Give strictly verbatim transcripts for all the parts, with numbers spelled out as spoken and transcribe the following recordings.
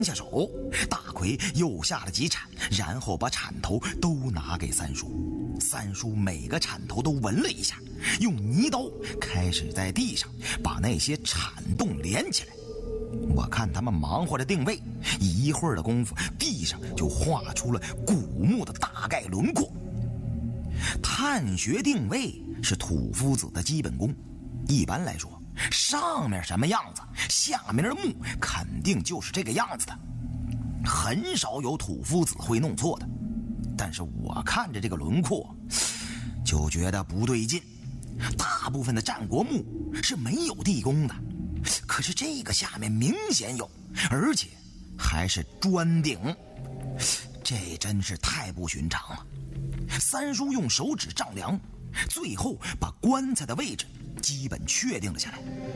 下手，大奎又下了几铲，然后把铲头都拿给三叔。三叔每个铲头都闻了一下，用泥刀开始在地上把那些铲洞连起来。我看他们忙活着定位，一会儿的功夫，地上就画出了古墓的大概轮廓。探穴定位是土夫子的基本功，一般来说，上面什么样子，下面的墓肯定就是这个样子的，很少有土夫子会弄错的。但是我看着这个轮廓，就觉得不对劲。大部分的战国墓是没有地宫的，可是这个下面明显有，而且还是砖顶，这真是太不寻常了。三叔用手指丈量，最后把棺材的位置基本确定了下来。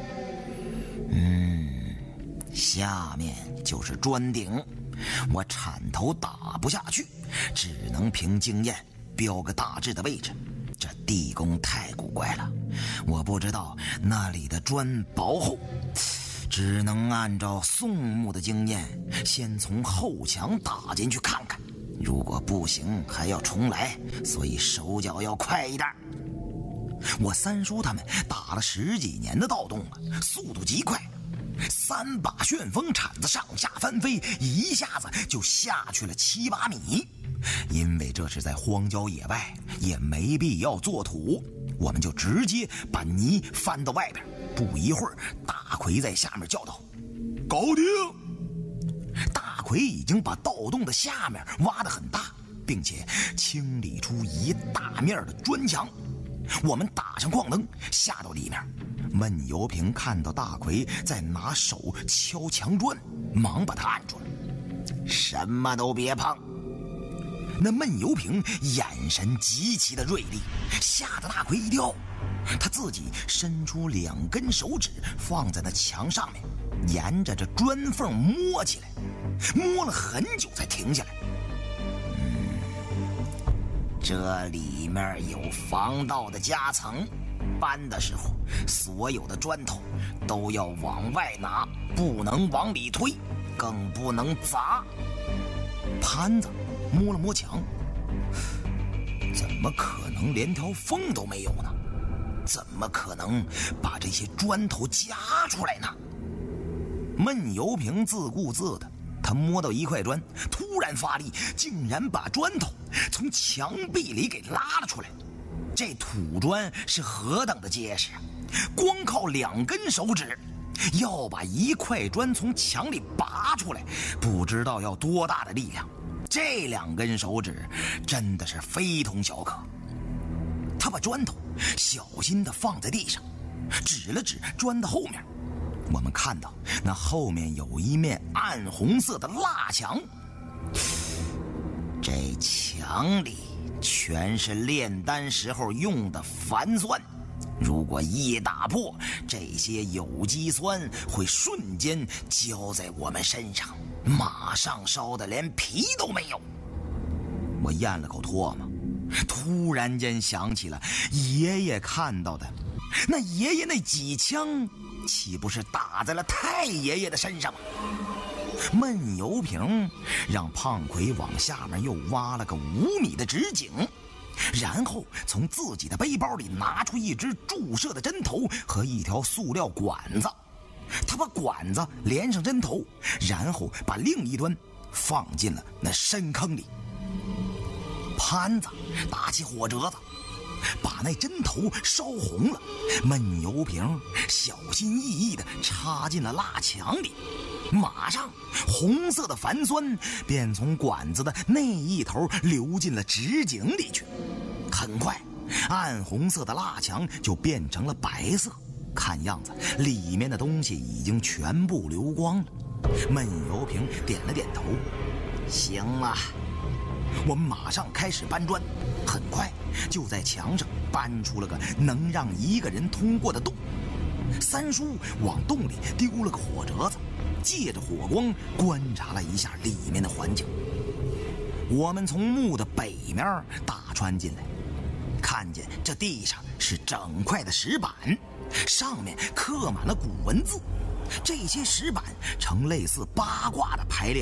嗯，下面就是砖顶，我铲头打不下去，只能凭经验标个大致的位置。这地宫太古怪了，我不知道那里的砖薄厚，只能按照宋墓的经验，先从后墙打进去看看，如果不行还要重来，所以手脚要快一点。我三叔他们打了十几年的盗洞了，速度极快，三把旋风铲子上下翻飞，一下子就下去了七八米。因为这是在荒郊野外，也没必要做土，我们就直接把泥翻到外边。不一会儿，大奎在下面叫道：“搞定！”大奎已经把盗洞的下面挖得很大，并且清理出一大面的砖墙。我们打上矿灯，下到里面。闷油瓶看到大奎在拿手敲墙砖，忙把他按住了：“什么都别碰！”那闷油瓶眼神极其的锐利，吓得大奎一跳。他自己伸出两根手指放在那墙上面，沿着这砖缝摸起来，摸了很久才停下来。嗯，这里面有防盗的夹层，搬的时候所有的砖头都要往外拿，不能往里推，更不能砸。潘子摸了摸墙，怎么可能连条缝都没有呢？怎么可能把这些砖头夹出来呢？闷油瓶自顾自的，他摸到一块砖，突然发力，竟然把砖头从墙壁里给拉了出来。这土砖是何等的结实，光靠两根手指要把一块砖从墙里拔出来，不知道要多大的力量。这两根手指真的是非同小可。他把砖头小心地放在地上，指了指砖的后面。我们看到那后面有一面暗红色的蜡墙，这墙里全是炼丹时候用的矾酸，如果一打破，这些有机酸会瞬间浇在我们身上，马上烧得连皮都没有。我咽了口唾沫，突然间想起了爷爷看到的，那爷爷那几枪岂不是打在了太爷爷的身上吗？闷油瓶让胖奎往下面又挖了个五米的直井，然后从自己的背包里拿出一只注射的针头和一条塑料管子。他把管子连上针头，然后把另一端放进了那深坑里。潘子打起火折子，把那针头烧红了，闷油瓶小心翼翼地插进了蜡墙里，马上红色的矾酸便从管子的那一头流进了直井里去。很快，暗红色的蜡墙就变成了白色，看样子里面的东西已经全部流光了。闷油瓶点了点头，行了。我们马上开始搬砖，很快就在墙上搬出了个能让一个人通过的洞。三叔往洞里丢了个火折子，借着火光观察了一下里面的环境。我们从墓的北面打穿进来，看见这地上是整块的石板，上面刻满了古文字，这些石板呈类似八卦的排列